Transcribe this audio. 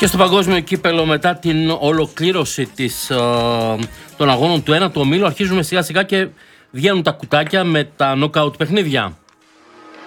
Και στο παγκόσμιο κύπελο, μετά την ολοκλήρωση των αγώνων του ένατου ομίλου, αρχίζουμε σιγά σιγά και βγαίνουν τα κουτάκια με τα νοκάουτ παιχνίδια.